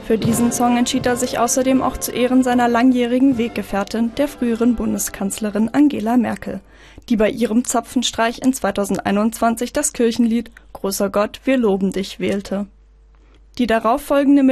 Für diesen Song entschied er sich außerdem auch zu Ehren seiner langjährigen Weggefährtin, der früheren Bundeskanzlerin Angela Merkel, die bei ihrem Zapfenstreich in 2021 das Kirchenlied »Großer Gott, wir loben dich« wählte. Die darauffolgende